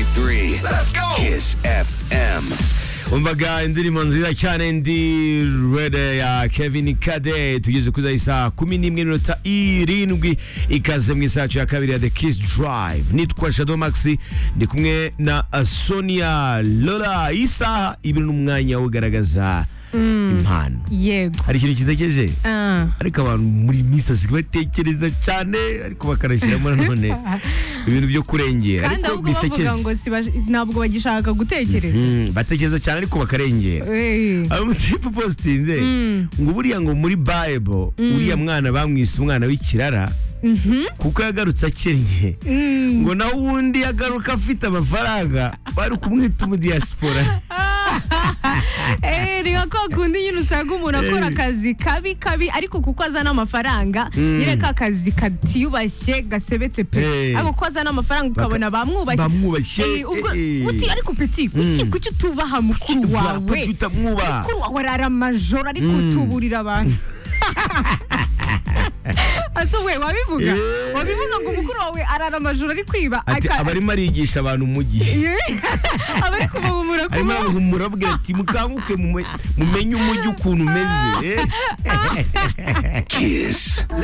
102.3. Let's go. Kiss FM. umvaga indirimbo nziza cyane ndi Rede ya Kevin Kade tugeze kuza isa 11:07 ikaze mu isacu ya kabiri ya The Kiss Drive. Nitwa Shadow Maxi ndi kumwe na Sonia Lola. Isa ibintu n'umwanya wo garagaza impano. Yego. Hari ikintu kizekeje ariko abantu muri misozi batekereza cyane ariko bakarashyiramo none ibintu byo kurengera kandi ariko ahubwo bavuga ngo ntabwo bagishaka gutekereza batekereza cyane ariko bakarengera. Abamutipe postinze ngo buriya ngo muri Bible uriya mwana bamwise umwana w'ikirara kuko yagarutse akennye ngo nawe ubundi yagaruka afite amafaranga bari kumwita mu diaspora. Ni nka kundi nyine usanga umuntu akora akazi kabi ariko kuko azana amafaranga nyine ka kazi katiyubashye gasebetse pe ariko ko azana amafaranga ukabona bamwubashye uti ariko peti kuki utubaha mukuru wawe arara amajoro ariko utuburira abantu. Atuwe wabivuga ngo mukuru wawe arara amajoro ari kwiba abarimo arigisha abantu umujyi abari kubahumura arimo arahumura avuga ati mukanguke mumenye umujyi ukuntu umeze. Kiss